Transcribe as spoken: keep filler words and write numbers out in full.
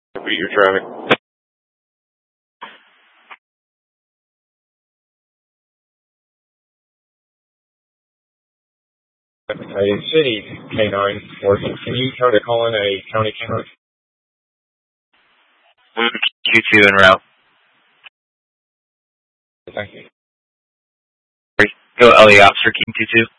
Repeat your traffic. A city K nine, or can you try to call in a county K nine? Q two en route. Thank you. Go Ellie Ops for King two two.